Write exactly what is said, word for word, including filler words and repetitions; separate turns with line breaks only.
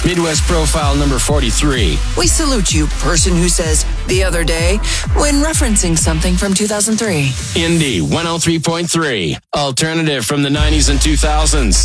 Midwest Profile number forty-three.
We salute you, person who says the other day when referencing something from two thousand three.
Indie one oh three point three. Alternative from the nineties and two thousands.